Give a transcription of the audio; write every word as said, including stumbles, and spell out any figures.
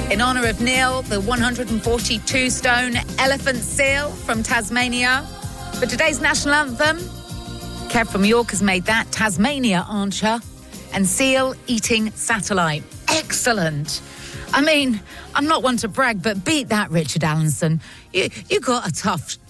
In honour of Neil, the one hundred forty-two stone elephant seal from Tasmania. For today's national anthem, Kev from York has made that, Tasmania, aren't ya? And seal eating satellite. Excellent. I mean, I'm not one to brag, but beat that, Richard Allenson. You, you got a tough